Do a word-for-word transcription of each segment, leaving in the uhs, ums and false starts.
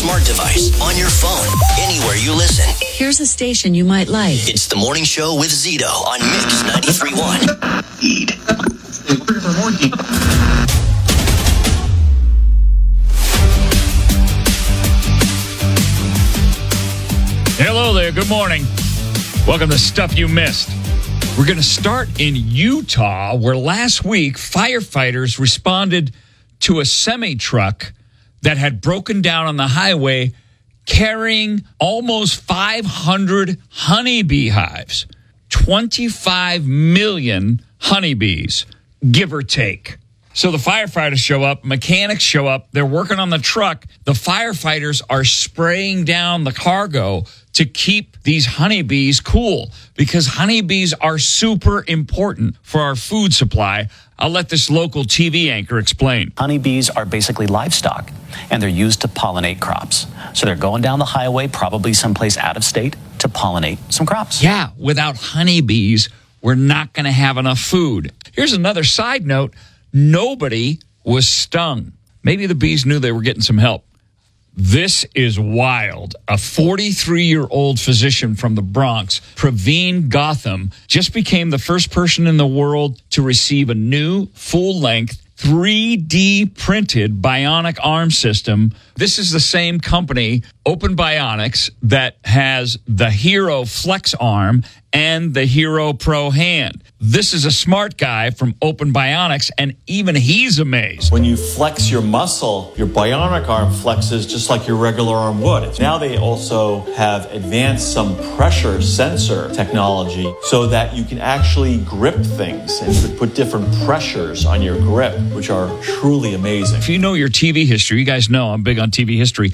smart device, on your phone, anywhere you listen. Here's a station you might like. It's The Morning Show with Zito on Mix ninety-three point one. Eat. Hello there. Good morning. Welcome to Stuff You Missed. We're going to start in Utah, where last week firefighters responded to a semi-truck that had broken down on the highway carrying almost five hundred honeybee hives. twenty-five million honeybees, give or take. So the firefighters show up, mechanics show up, they're working on the truck. The firefighters are spraying down the cargo to keep these honeybees cool because honeybees are super important for our food supply. I'll let this local T V anchor explain. Honeybees are basically livestock, and they're used to pollinate crops. So they're going down the highway, probably someplace out of state, to pollinate some crops. Yeah, without honeybees, we're not going to have enough food. Here's another side note. Nobody was stung. Maybe the bees knew they were getting some help. This is wild. A forty-three-year-old physician from the Bronx, Praveen Gotham, just became the first person in the world to receive a new full-length three D printed bionic arm system. This is the same company, Open Bionics, that has the Hero Flex arm and the Hero Pro hand. This is a smart guy from Open Bionics, and even he's amazed. When you flex your muscle, your bionic arm flexes just like your regular arm would. Now they also have advanced some pressure sensor technology so that you can actually grip things and put different pressures on your grip, which are truly amazing. If you know your T V history, you guys know I'm big on T V history.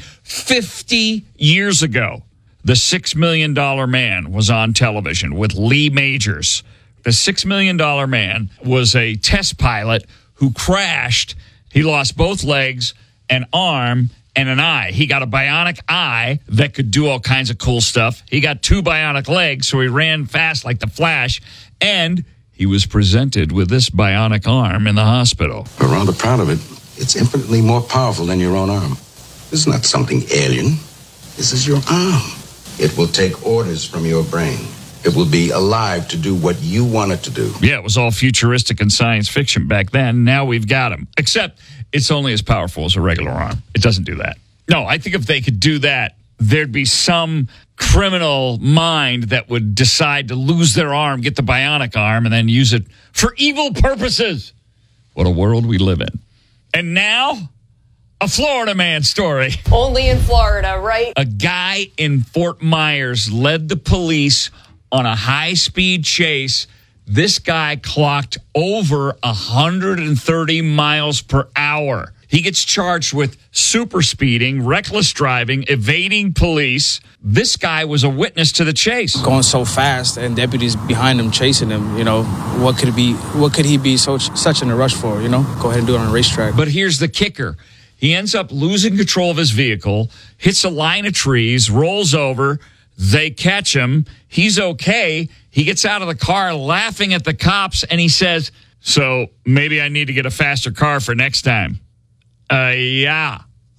fifty years ago, the Six Million Dollar Man was on television with Lee Majors. The Six Million Dollar Man was a test pilot who crashed. He lost both legs, an arm, and an eye. He got a bionic eye that could do all kinds of cool stuff. He got two bionic legs, so he ran fast like the Flash. And he was presented with this bionic arm in the hospital. We're rather proud of it. It's infinitely more powerful than your own arm. This is not something alien. This is your arm. It will take orders from your brain. It will be alive to do what you want it to do. Yeah, it was all futuristic and science fiction back then. Now we've got him. Except it's only as powerful as a regular arm. It doesn't do that. No, I think if they could do that, there'd be some criminal mind that would decide to lose their arm, get the bionic arm, and then use it for evil purposes. What a world we live in. And now, a Florida man story. Only in Florida, right? A guy in Fort Myers led the police on a high-speed chase. This guy clocked over one hundred thirty miles per hour. He gets charged with super speeding, reckless driving, evading police. This guy was a witness to the chase. Going so fast and deputies behind him chasing him, you know, what could it be? What could he be so such in a rush for, you know? Go ahead and do it on a racetrack. But here's the kicker. He ends up losing control of his vehicle, hits a line of trees, rolls over. They catch him. He's okay. He gets out of the car laughing at the cops, and he says, so maybe I need to get a faster car for next time. Uh, yeah.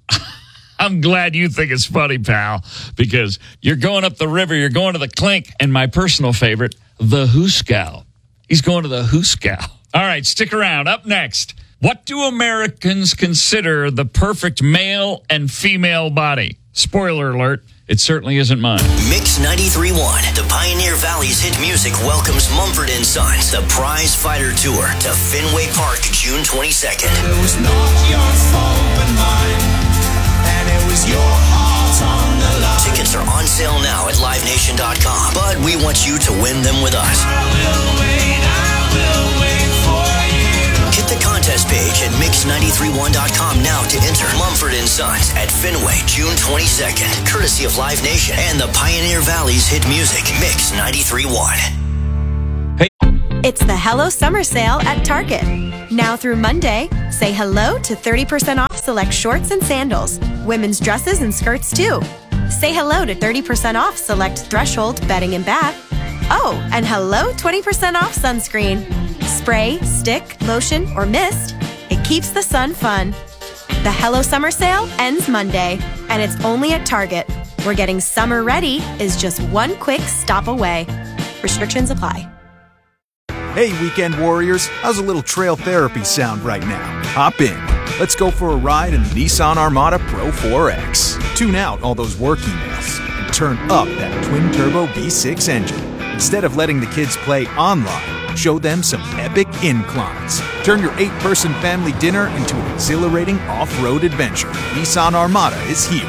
I'm glad you think it's funny, pal, because you're going up the river, you're going to the Clink, and my personal favorite, the Hooskow. He's going to the Hooskow. All right, stick around. Up next, what do Americans consider the perfect male and female body? Spoiler alert. It certainly isn't mine. Mix ninety-three point one, the Pioneer Valley's hit music welcomes Mumford and Sons, the Prize Fighter Tour to Fenway Park, June twenty-second. It was not your fault but mine, and it was your heart on the line. Tickets are on sale now at live nation dot com, but we want you to win them with us. I will wait, I will wait for you. Hit the contest page at mix ninety-three point one dot com now to enter Mumford and Sons at Fenway, June twenty-second, courtesy of Live Nation and the Pioneer Valley's hit music, Mix ninety-three point one. Hey. It's the Hello Summer Sale at Target. Now through Monday, say hello to thirty percent off select shorts and sandals, women's dresses and skirts too. Say hello to thirty percent off select Threshold bedding and bath. Oh, and hello twenty percent off sunscreen. Spray, stick, lotion, or mist, it keeps the sun fun. The Hello Summer Sale ends Monday And it's only at Target, where getting summer ready is just one quick stop away. Restrictions apply. Hey, weekend warriors, how's a little trail therapy sound right now? Hop in. Let's go for a ride in the Nissan Armada Pro four X. Tune out all those work emails and turn up that twin-turbo V six engine. Instead of letting the kids play online, show them some epic inclines. Turn your eight-person family dinner into an exhilarating off-road adventure. Nissan Armada is here.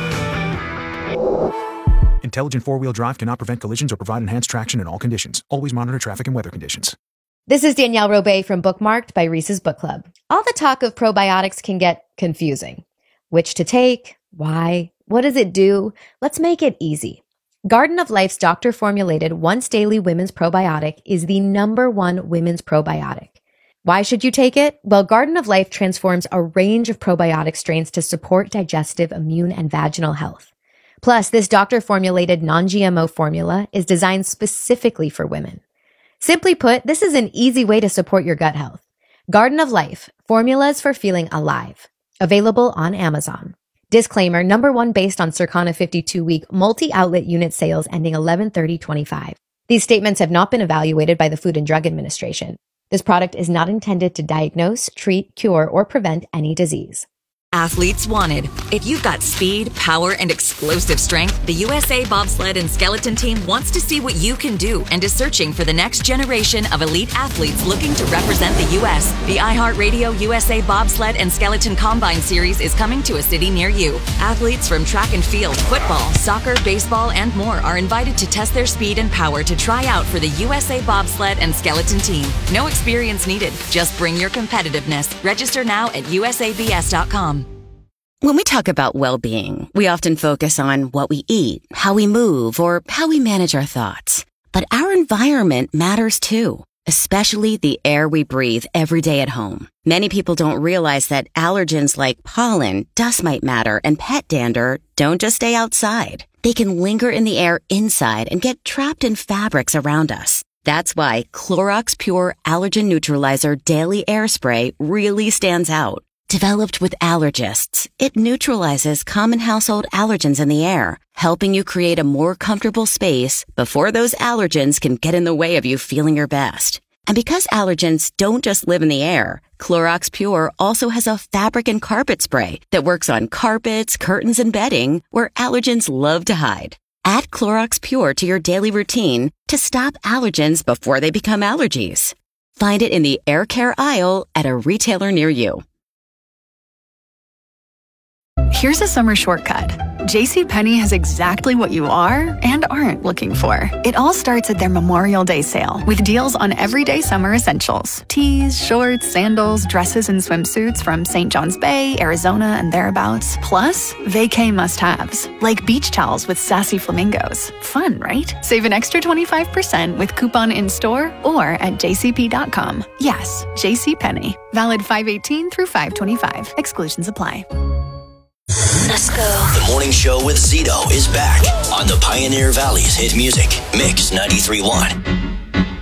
Intelligent four-wheel drive cannot prevent collisions or provide enhanced traction in all conditions. Always monitor traffic and weather conditions. This is Danielle Robay from Bookmarked by Reese's Book Club. All the talk of probiotics can get confusing. Which to take? Why? What does it do? Let's make it easy. Garden of Life's doctor-formulated once-daily women's probiotic is the number one women's probiotic. Why should you take it? Well, Garden of Life transforms a range of probiotic strains to support digestive, immune, and vaginal health. Plus, this doctor-formulated non-G M O formula is designed specifically for women. Simply put, this is an easy way to support your gut health. Garden of Life, formulas for feeling alive. Available on Amazon. Disclaimer, number one based on Circana fifty-two week multi-outlet unit sales ending eleven thirty twenty-five. These statements have not been evaluated by the Food and Drug Administration. This product is not intended to diagnose, treat, cure, or prevent any disease. Athletes wanted. If you've got speed, power, and explosive strength, the U S A Bobsled and Skeleton Team wants to see what you can do and is searching for the next generation of elite athletes looking to represent the U S The iHeartRadio U S A Bobsled and Skeleton Combine Series is coming to a city near you. Athletes from track and field, football, soccer, baseball, and more are invited to test their speed and power to try out for the U S A Bobsled and Skeleton Team. No experience needed. Just bring your competitiveness. Register now at U S A B S dot com. When we talk about well-being, we often focus on what we eat, how we move, or how we manage our thoughts. But our environment matters too, especially the air we breathe every day at home. Many people don't realize that allergens like pollen, dust mite matter, and pet dander don't just stay outside. They can linger in the air inside and get trapped in fabrics around us. That's why Clorox Pure Allergen Neutralizer Daily Air Spray really stands out. Developed with allergists, it neutralizes common household allergens in the air, helping you create a more comfortable space before those allergens can get in the way of you feeling your best. And because allergens don't just live in the air, Clorox Pure also has a fabric and carpet spray that works on carpets, curtains, and bedding where allergens love to hide. Add Clorox Pure to your daily routine to stop allergens before they become allergies. Find it in the air care aisle at a retailer near you. Here's a summer shortcut. JCPenney has exactly what you are and aren't looking for. It all starts at their Memorial Day sale with deals on everyday summer essentials. Tees, shorts, sandals, dresses, and swimsuits from Saint John's Bay, Arizona, and thereabouts. Plus, vacay must-haves, like beach towels with sassy flamingos. Fun, right? Save an extra twenty-five percent with coupon in-store or at j c p dot com. Yes, JCPenney. Valid five eighteen through five twenty-five. Exclusions apply. Let's go. The morning show with Zito is back on the Pioneer Valley's hit music, Mix ninety-three point one.